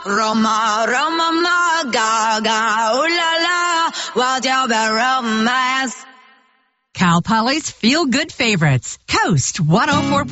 Roma, Roma, ma, gaga, ooh la la, wild yellow romance. Cal Poly's Feel Good Favorites. Coast 104.